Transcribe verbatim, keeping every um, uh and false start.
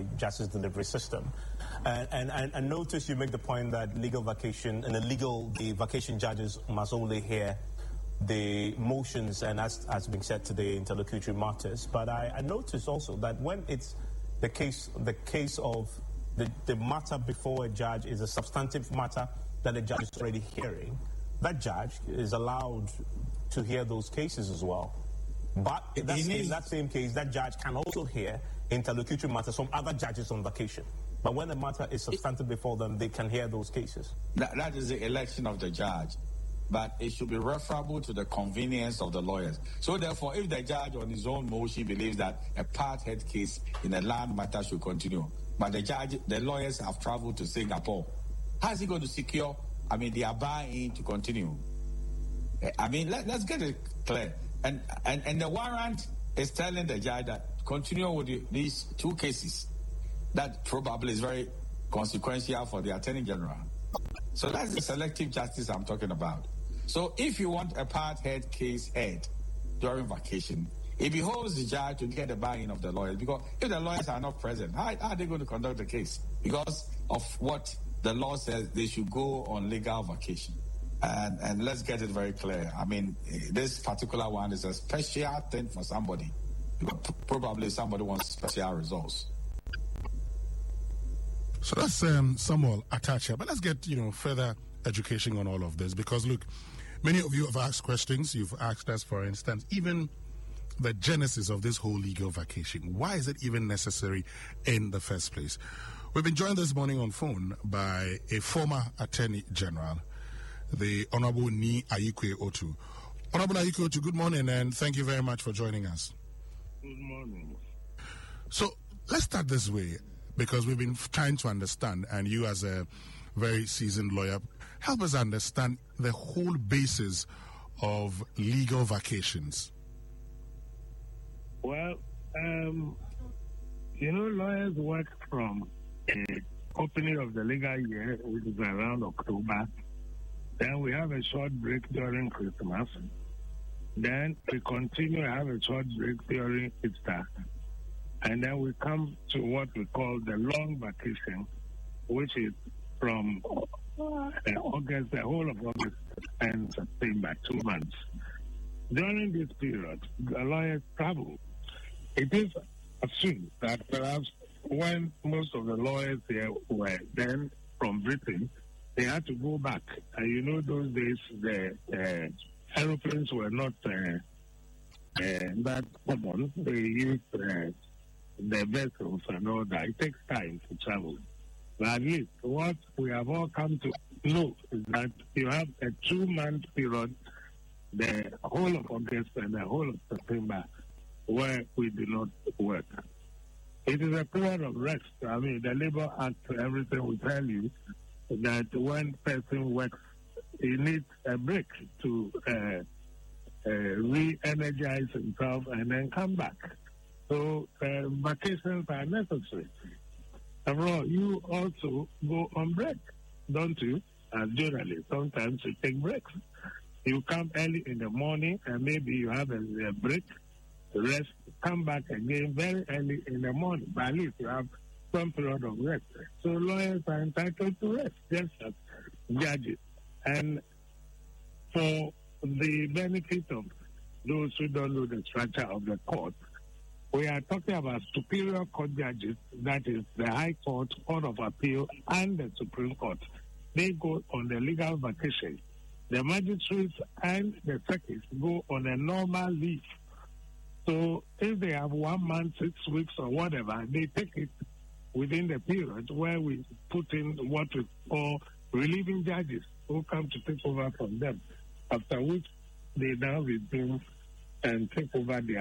the justice delivery system. And, and, and, and notice you make the point that legal vacation and the legal the vacation judges must only hear the motions and, as has been said today, interlocutory matters. But I, I notice also that when it's the case, the case of the, the matter before a judge is a substantive matter that the judge is already hearing, that judge is allowed to hear those cases as well. But in that, in that same case, that judge can also hear interlocutory matters from other judges on vacation. But when the matter is substantive before them, they can hear those cases. That, that is the election of the judge. But it should be referable to the convenience of the lawyers. So therefore, if the judge on his own motion believes that a part-head case in a land matter should continue, but the judge, the lawyers have traveled to Singapore, how is he going to secure, I mean, their buy-in to continue? I mean, let, let's get it clear. And, and and the warrant is telling the judge that continue with the, these two cases. That probably is very consequential for the Attorney General. So that's the selective justice I'm talking about. So if you want a part-head case heard during vacation, it behoves the judge to get the buy-in of the lawyers. Because if the lawyers are not present, how, how are they going to conduct the case? Because of what the law says, they should go on legal vacation. And, and let's get it very clear. I mean, this particular one is a special thing for somebody. Probably somebody wants special results. So that's um, Samuel Atacha. But let's get, you know, further education on all of this. Because, look, many of you have asked questions. You've asked us, for instance, even the genesis of this whole legal vacation. Why is it even necessary in the first place? We've been joined this morning on phone by a former Attorney General, the Honorable Nii Ayikwe Otu. Honorable Ayikwe Otu, good morning, and thank you very much for joining us. Good morning. So let's start this way, because we've been trying to understand, and you as a very seasoned lawyer, help us understand the whole basis of legal vacations. Well, um, you know, lawyers work from the opening of the legal year, which is around October. Then we have a short break during Christmas. Then we continue to have a short break during Easter. And then we come to what we call the long vacation, which is from uh, August, the whole of August and September, two months. During this period, the lawyers travel. It is assumed that perhaps when most of the lawyers here were then from Britain, they had to go back. And you know, those days, the uh, aeroplanes were not uh, uh, that common. They used uh, the vessels and all that. It takes time to travel. But at least what we have all come to know is that you have a two-month period, the whole of August and the whole of September, where we do not work. It is a period of rest. I mean, the Labour Act, everything will tell you that when person works, he needs a break to uh, uh, re-energize himself and then come back. So uh, vacations are necessary. After all, you also go on break, don't you? As journalists, sometimes you take breaks. You come early in the morning and maybe you have a, a break, rest, come back again very early in the morning. But at least you have some period of rest. So lawyers are entitled to rest, just as judges. And for the benefit of those who don't know the structure of the court, we are talking about superior court judges, that is the High Court, Court of Appeal, and the Supreme Court. They go on the legal vacation. The magistrates and the circuits go on a normal leave. So if they have one month, six weeks, or whatever, they take it within the period where we put in what we call relieving judges who come to take over from them, after which they now resume and take over their